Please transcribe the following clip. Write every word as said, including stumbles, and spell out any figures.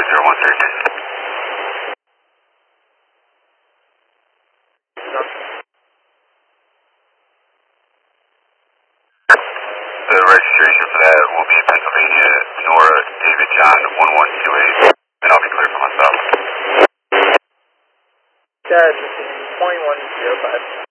zero one three two. The registration for that will be Pennsylvania, Nora, David John, one one two eight, and I'll be clear for myself. Dad, twenty-one zero five.